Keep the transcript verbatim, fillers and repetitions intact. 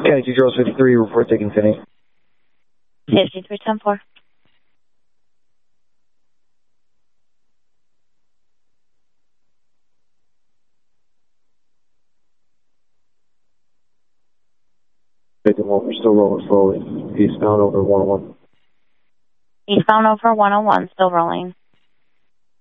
County two Girls fifty-three, report taking ten eight. fifty-three ten four. fifty-one, we're still rolling slowly. Eastbound over one oh one. Eastbound over one oh one, still rolling.